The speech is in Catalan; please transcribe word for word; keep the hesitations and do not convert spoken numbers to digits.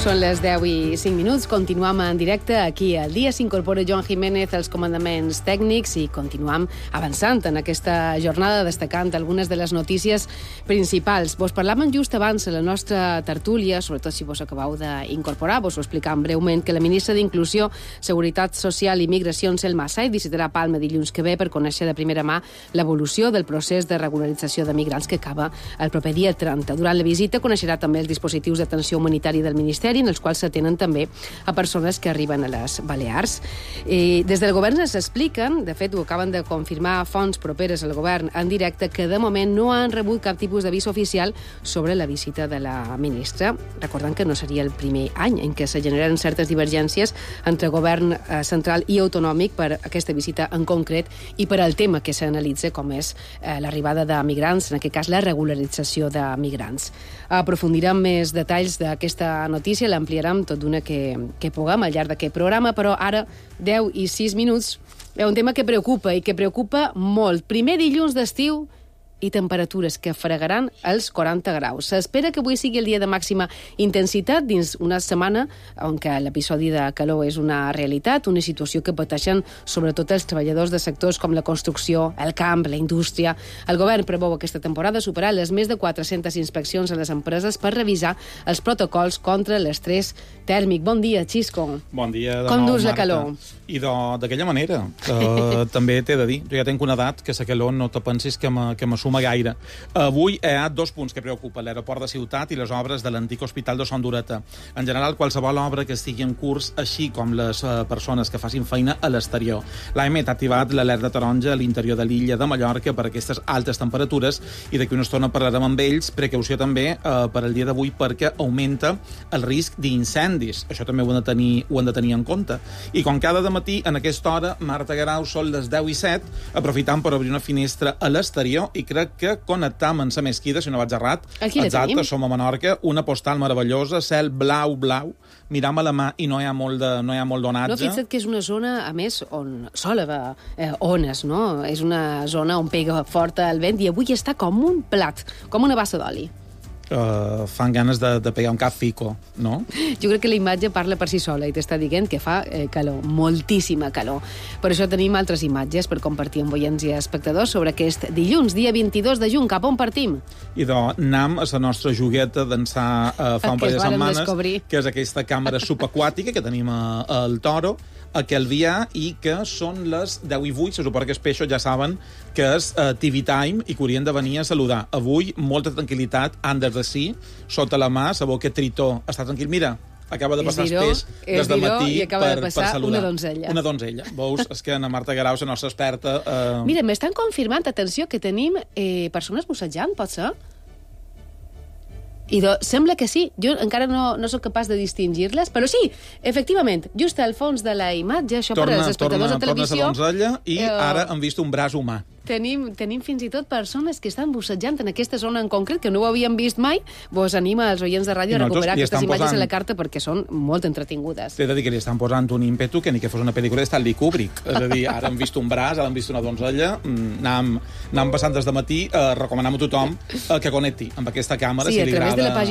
Són les deu i cinc minuts. Continuam en directe aquí al dia. S'incorpora Joan Jiménez als comandaments tècnics i continuam avançant en aquesta jornada, destacant algunes de les notícies principals. Vos parlàvem just abans a la nostra tertúlia, sobretot si vos acabeu d'incorporar, vos ho explicàvem breument, que la ministra d'Inclusió, Seguretat Social i Migració, Selma Said, visitarà Palma dilluns que ve per conèixer de primera mà l'evolució del procés de regularització de migrants que acaba el proper dia trenta. Durant la visita coneixerà també els dispositius d'atenció humanitària del Ministeri, en els quals s'atenen també a persones que arriben a les Balears. I des del govern s'expliquen, de fet ho acaben de confirmar fonts properes al govern en directe, que de moment no han rebut cap tipus d'avís oficial sobre la visita de la ministra, recordant que no seria el primer any en què se generen certes divergències entre govern eh, central i autonòmic per aquesta visita en concret i per al tema que s'analitza, com és eh, l'arribada de migrants, en aquest cas la regularització de migrants. Aprofundirem més detalls d'aquesta notícia, l'ampliarem tot d'una que, que puguem al llarg d'aquest programa, però ara, deu i sis minuts, és un tema que preocupa i que preocupa molt. Primer dilluns d'estiu i temperatures que fregaran els quaranta graus. S'espera que avui sigui el dia de màxima intensitat dins una setmana on l'episodi de calor és una realitat, una situació que pateixen sobretot els treballadors de sectors com la construcció, el camp, la indústria. El govern preveu aquesta temporada superar les més de quatre-centes inspeccions a les empreses per revisar els protocols contra l'estrès tèrmic. Bon dia, Xisco. Bon dia de Com nou, dus la Marta. calor? I d'aquella manera. Uh, també t'he de dir, jo ja tinc una edat que la calor no te pensis que m'assuma gaire. Avui hi ha dos punts que preocupen, l'aeroport de Ciutat i les obres de l'antic hospital de Son d'Ureta. En general, qualsevol obra que estigui en curs, així com les uh, persones que facin feina a l'exterior. L'A M E ha activat l'alerta taronja a l'interior de l'illa de Mallorca per aquestes altes temperatures i d'aquí una estona parlarem amb ells. Precaució també uh, per al dia d'avui perquè augmenta el risc d'incendis. Això també ho hem de tenir, ho hem de tenir en compte. I com cada matí, en aquesta hora, Marta Garau, són les deu i set, aprofitant per obrir una finestra a l'exterior i crec que connectam amb la mesquida, si no vaig errat. Aquí la Exacte, tenim. som a Menorca, una postal meravellosa, cel blau, blau, miram a la mà i no hi ha molt de, no hi ha molt d'onatge. No, fixa't que és una zona, a més, on sol haver eh, ones, no? És una zona on pega fort el vent i avui està com un plat, com una bassa d'oli. Uh, fan ganes de, de pegar un cap fico, no? Jo crec que la imatge parla per si sola i t'està dient que fa eh, calor, moltíssima calor. Per això tenim altres imatges per compartir amb oients i espectadors sobre aquest dilluns, dia vint-i-dos de juny. Cap on partim? I doncs anam a la nostra jogueta d'ençà uh, fa un parell de setmanes, descobrir. Que és aquesta càmera subaquàtica que tenim a, al Toro, a Calvià, i que són les deu i vuit, se suposa que els peixos ja saben que és uh, T V Time i que haurien de venir a saludar. Avui, molta tranquil·litat, han des de sí, sota la mà, sabeu que Tritó està tranquil. Mira, acaba de passar el peix des de matí i acaba per, de passar per saludar. una donzella. Una donzella. Veus, és que Ana Marta Garau, la nostra experta... Eh... Mira, m'estan confirmant, atenció, que tenim eh, persones bussejant, pot ser? I do, sembla que sí. Jo encara no, no sóc capaç de distingir-les, però sí, efectivament, just al fons de la imatge, això torna, per als espectadors torna, de televisió... Torna a la donzella i eh, ara hem vist un braç humà. Tenim, tenim fins i tot persones que estan bussejant en aquesta zona en concret, que no ho havíem vist mai. Vos anima als oients de ràdio a recuperar aquestes imatges posant... a la carta perquè són molt entretingudes. T'he de dir que li estan posant un ímpetu que ni que fos una pel·lícula de Stanley Kubrick. És a dir, ara hem vist un braç, ara hem vist una donzella, anàvem, anàvem passant des de matí, eh, recomanem a tothom eh, que connecti amb aquesta càmera, sí, si li agrada... de la pàgina